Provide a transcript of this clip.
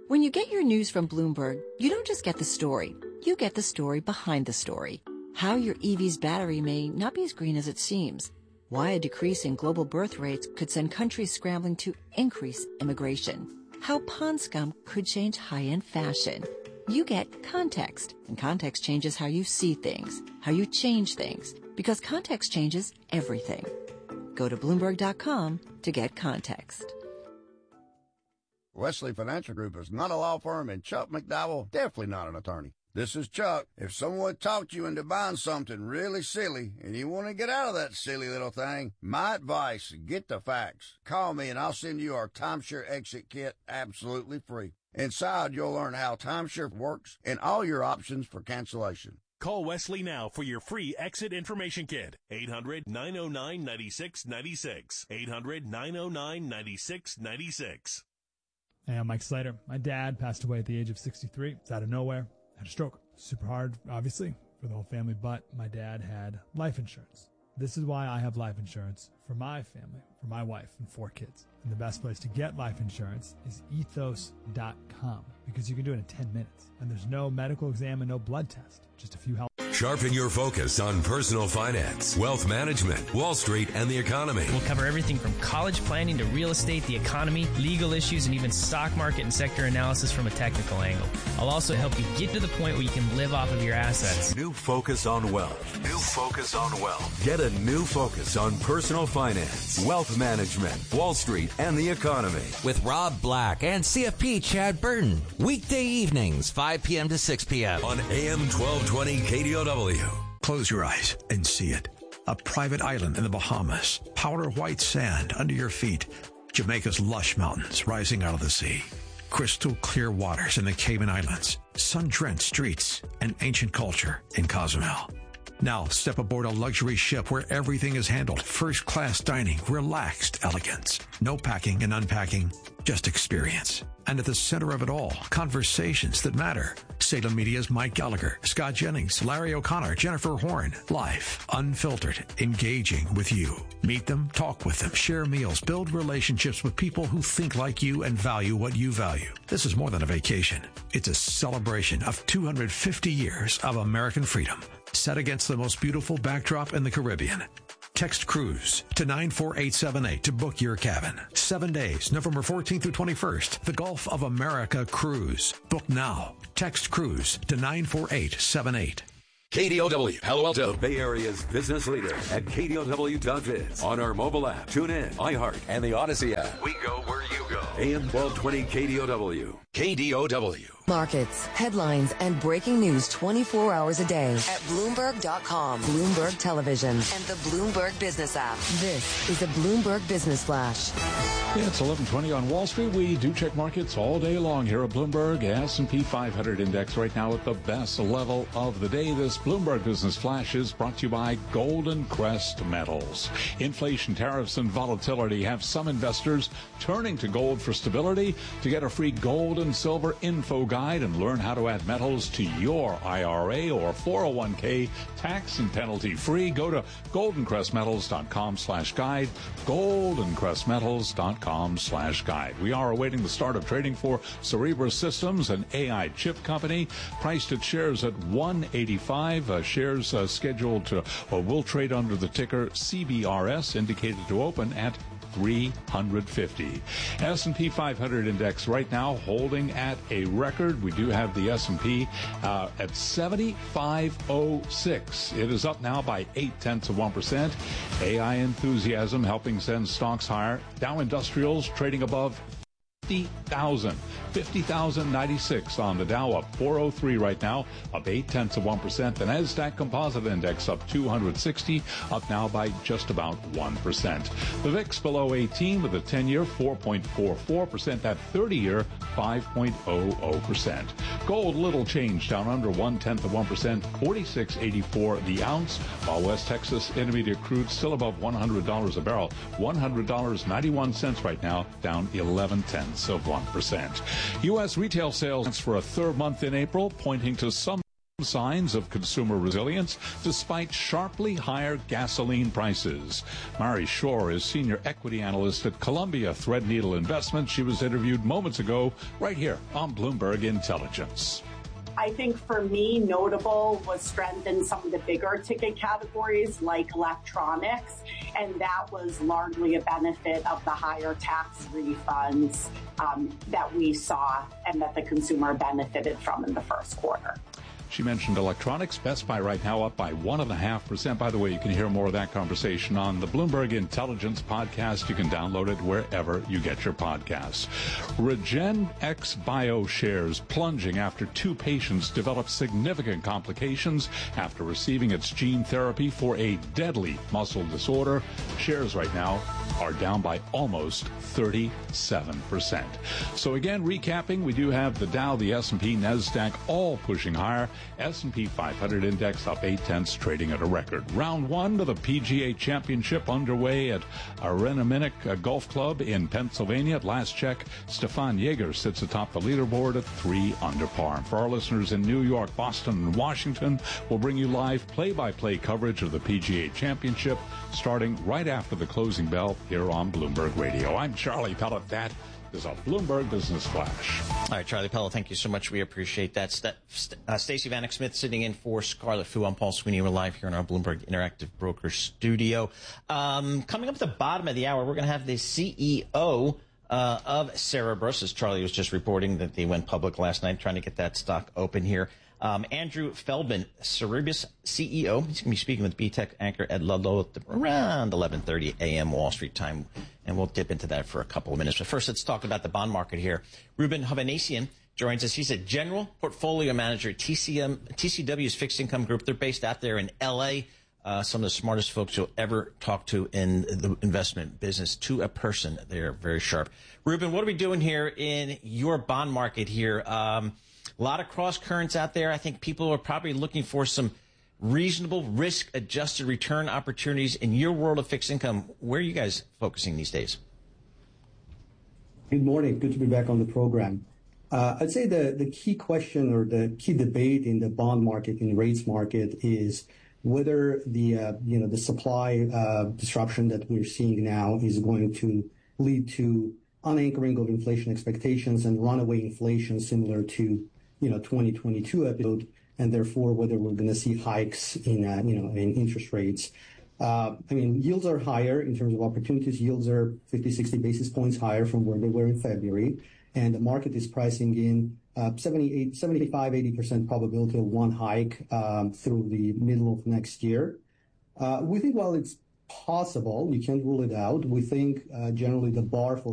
When you get your news from Bloomberg, you don't just get the story. You get the story behind the story. How your EV's battery may not be as green as it seems. Why a decrease in global birth rates could send countries scrambling to increase immigration. How pond scum could change high-end fashion. You get context, and context changes how you see things, how you change things, because context changes everything. Go to Bloomberg.com to get context. Wesley Financial Group is not a law firm, and Chuck McDowell definitely not an attorney. This is Chuck. If someone talked you into buying something really silly and you want to get out of that silly little thing, my advice, get the facts. Call me and I'll send you our timeshare exit kit absolutely free. Inside, you'll learn how timeshare works and all your options for cancellation. Call Wesley now for your free exit information kit. 800-909-9696. 800-909-9696. Hey, I'm Mike Slater. My dad passed away at the age of 63. It's out of nowhere. Had a stroke. Super hard, obviously, for the whole family, but my dad had life insurance. This is why I have life insurance for my family, for my wife and 4 kids. And the best place to get life insurance is ethos.com, because you can do it in 10 minutes. And there's no medical exam and no blood test. Just a few health. Sharpen your focus on personal finance, wealth management, Wall Street, and the economy. We'll cover everything from college planning to real estate, the economy, legal issues, and even stock market and sector analysis from a technical angle. I'll also help you get to the point where you can live off of your assets. New focus on wealth. New focus on wealth. Get a new focus on personal finance, wealth management, Wall Street, and the economy. With Rob Black and CFP Chad Burton. Weekday evenings, 5 p.m. to 6 p.m. on AM 1220 KDOW. Close your eyes and see it. A private island in the Bahamas. Powder white sand under your feet. Jamaica's lush mountains rising out of the sea. Crystal clear waters in the Cayman Islands. Sun-drenched streets and ancient culture in Cozumel. Now step aboard a luxury ship where everything is handled. First-class dining, relaxed elegance. No packing and unpacking, just experience. And at the center of it all, conversations that matter. Salem Media's Mike Gallagher, Scott Jennings, Larry O'Connor, Jennifer Horn. Live, unfiltered, engaging with you. Meet them, talk with them, share meals, build relationships with people who think like you and value what you value. This is more than a vacation. It's a celebration of 250 years of American freedom, set against the most beautiful backdrop in the Caribbean. Text cruise to 94878 to book your cabin. 7 days, November 14th through 21st. The Gulf of America Cruise. Book now. Text cruise to 94878. KDOW, Palo Alto, Bay Area's business leader at KDOW.biz. On our mobile app, tune in, iHeart, and the Odyssey app. We go where you go. AM 1220 KDOW. KDOW. Markets, headlines, and breaking news 24 hours a day at Bloomberg.com, Bloomberg Television, and the Bloomberg Business app. This is a Bloomberg Business Flash. Yeah, it's 11:20 on Wall Street. We do check markets all day long here at Bloomberg. S&P 500 index right now at the best level of the day. This Bloomberg Business Flash is brought to you by Golden Crest Metals. Inflation, tariffs, and volatility have some investors turning to gold for stability. To get a free gold and silver info guide and learn how to add metals to your IRA or 401k tax and penalty free, go to goldencrestmetals.com/guide, goldencrestmetals.com/guide. We are awaiting the start of trading for Cerebras Systems, an AI chip company, priced at shares at 185. Shares scheduled to or will trade under the ticker CBRS, indicated to open at 350. S&P 500 index right now holding at a record. We do have the S&P at 7506. It is up now by 0.8%. AI enthusiasm helping send stocks higher. Dow Industrials trading above 50,096 on the Dow, up 403 right now, up 0.8%. The NASDAQ Composite Index up 260, up now by just about 1%. The VIX below 18 with a 10-year 4.44%, that 30-year 5.00%. Gold little change, down under 0.1%, 46.84 the ounce, while West Texas Intermediate crude still above $100 a barrel, $100.91 right now, down 0.11%. of 1%. U.S. retail sales for a third month in April, pointing to some Signs of consumer resilience despite sharply higher gasoline prices. Mari Shore is senior equity analyst at Columbia Threadneedle Investments. She was interviewed moments ago right here on Bloomberg Intelligence. I think for me, notable was strength in some of the bigger ticket categories like electronics, and that was largely a benefit of the higher tax refunds that we saw and that the consumer benefited from in the first quarter. She mentioned electronics. Best Buy right now up by 1.5%. By the way, you can hear more of that conversation on the Bloomberg Intelligence podcast. You can download it wherever you get your podcasts. REGENXBIO shares plunging after 2 patients developed significant complications after receiving its gene therapy for a deadly muscle disorder. Shares right now are down by almost 37%. So again, recapping, we do have the Dow, the S&P, NASDAQ all pushing higher. S&P 500 index up 0.8, trading at a record. Round 1 of the PGA Championship underway at Arenaminick Golf Club in Pennsylvania. At last check, Stefan Jaeger sits atop the leaderboard at 3 under par. For our listeners in New York, Boston, and Washington, we'll bring you live play-by-play coverage of the PGA Championship starting right after the closing bell here on Bloomberg Radio. I'm Charlie Pellet. That is a Bloomberg Business Flash. All right, Charlie Pellet, thank you so much. We appreciate that. Stacey Vanek Smith sitting in for Scarlett Fu. I'm Paul Sweeney. We're live here in our Bloomberg Interactive Broker studio. Coming up at the bottom of the hour, we're going to have the CEO of Cerberus, as Charlie was just reporting that they went public last night, trying to get that stock open here. Andrew Feldman, Cerberus CEO. He's going to be speaking with BTech anchor Ed Ludlow at around 11:30 a.m. Wall Street time, and we'll dip into that for a couple of minutes. But first, let's talk about the bond market here. Ruben Hovnanian joins us. He's a general portfolio manager at TCW's Fixed Income Group. They're based out there in L.A., some of the smartest folks you'll ever talk to in the investment business, to a person. They're very sharp. Ruben, what are we doing here in your bond market here? A lot of cross currents out there. I think people are probably looking for some reasonable risk-adjusted return opportunities in your world of fixed income. Where are you guys focusing these days? Good morning. Good to be back on the program. I'd say the key question or the key debate in the bond market, in the rates market, is whether the supply disruption that we're seeing now is going to lead to unanchoring of inflation expectations and runaway inflation similar to 2022 episode, and therefore whether we're going to see hikes in interest rates. Yields are higher in terms of opportunities. Yields are 50, 60 basis points higher from where they were in February, and the market is pricing in 75-80% probability of one hike through the middle of next year. We think while it's possible, you can't rule it out. We think generally the bar for